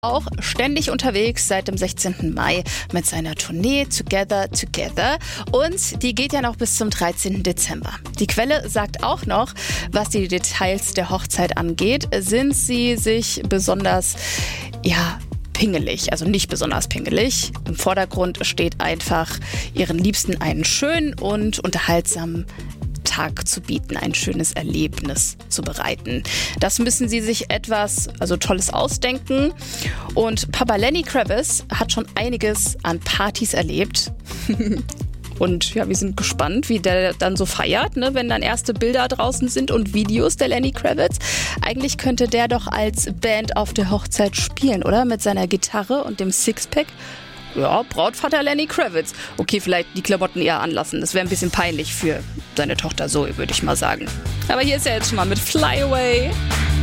Auch ständig unterwegs seit dem 16. Mai mit seiner Tournee Together Together und die geht ja noch bis zum 13. Dezember. Die Quelle sagt auch noch, was die Details der Hochzeit angeht, sind sie sich besonders, pingelig, also nicht besonders pingelig. Im Vordergrund steht einfach, ihren Liebsten einen schönen und unterhaltsamen Tag zu bieten, ein schönes Erlebnis zu bereiten. Das müssen sie sich etwas Tolles ausdenken. Und Papa Lenny Kravitz hat schon einiges an Partys erlebt. Und ja, wir sind gespannt, wie der dann so feiert, ne? Wenn dann erste Bilder draußen sind und Videos der Lenny Kravitz. Eigentlich könnte der doch als Band auf der Hochzeit spielen, oder? Mit seiner Gitarre und dem Sixpack. Ja, Brautvater Lenny Kravitz. Okay, vielleicht die Klamotten eher anlassen. Das wäre ein bisschen peinlich für seine Tochter Zoe, würde ich mal sagen. Aber hier ist er jetzt schon mal mit Fly Away.